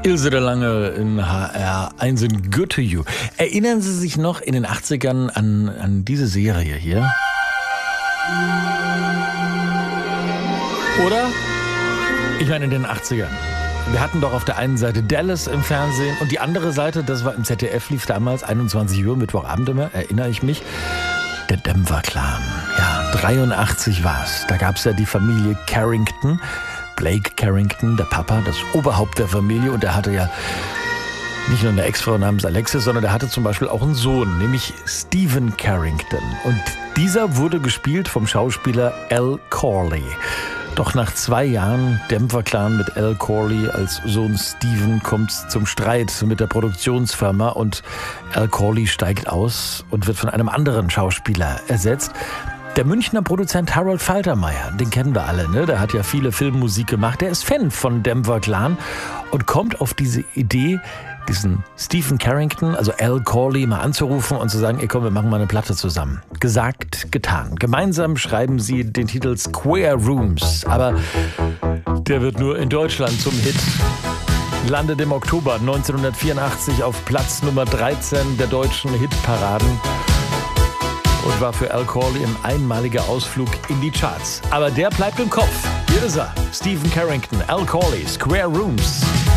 Ilse de Lange in HR1 in Good to You. Erinnern Sie sich noch in den 80ern an diese Serie hier? Oder? Ich meine in den 80ern. Wir hatten doch auf der einen Seite Dallas im Fernsehen und die andere Seite, das war im ZDF, lief damals 21 Uhr, Mittwochabend immer, erinnere ich mich, der Denver Clan. Ja, 83 war's. Da gab's ja die Familie Carrington. Blake Carrington, der Papa, das Oberhaupt der Familie, und er hatte ja nicht nur eine Ex-Frau namens Alexis, sondern er hatte zum Beispiel auch einen Sohn, nämlich Stephen Carrington. Und dieser wurde gespielt vom Schauspieler Al Corley. Doch nach 2 Jahren Denver Clan mit Al Corley als Sohn Stephen kommt es zum Streit mit der Produktionsfirma und Al Corley steigt aus und wird von einem anderen Schauspieler ersetzt. Der Münchner Produzent Harold Faltermeyer, den kennen wir alle, ne? Der hat ja viele Filmmusik gemacht. Der ist Fan von Denver Clan und kommt auf diese Idee, diesen Stephen Carrington, also Al Corley, mal anzurufen und zu sagen, ey komm, wir machen mal eine Platte zusammen. Gesagt, getan. Gemeinsam schreiben sie den Titel Square Rooms, aber der wird nur in Deutschland zum Hit. Landet im Oktober 1984 auf Platz Nummer 13 der deutschen Hitparaden. Und war für Al Corley ein einmaliger Ausflug in die Charts. Aber der bleibt im Kopf. Hier ist er, Stephen Carrington, Al Corley, Square Rooms.